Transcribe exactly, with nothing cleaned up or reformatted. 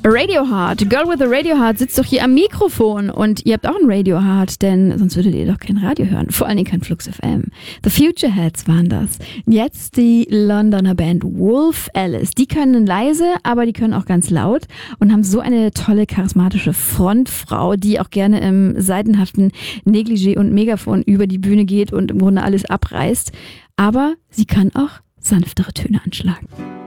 Radioheart, Girl with a Radioheart sitzt doch hier am Mikrofon und ihr habt auch ein Radioheart, denn sonst würdet ihr doch kein Radio hören, vor allen Dingen kein Flux F M. The Futureheads waren das. Jetzt die Londoner Band Wolf Alice. Die können leise, aber die können auch ganz laut und haben so eine tolle, charismatische Frontfrau, die auch gerne im seidenhaften Negligé und Megafon über die Bühne geht und im Grunde alles abreißt. Aber sie kann auch sanftere Töne anschlagen.